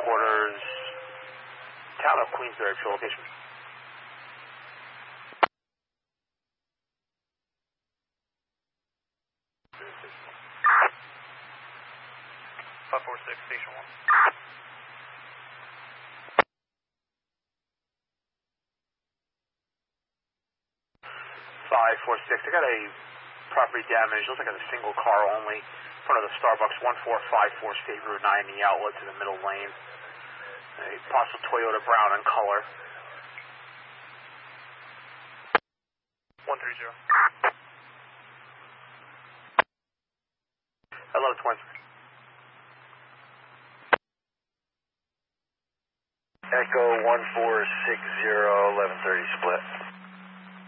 headquarters, town of Queensbury, for your location. 546, station 1. 546. I got a property damage. Looks like it's a single car only. In front of the Starbucks, 1454 State Route 9, the outlet to the middle lane. A possible Toyota Brown in color. 130. Hello, Twins. Echo 1460, 1130 split.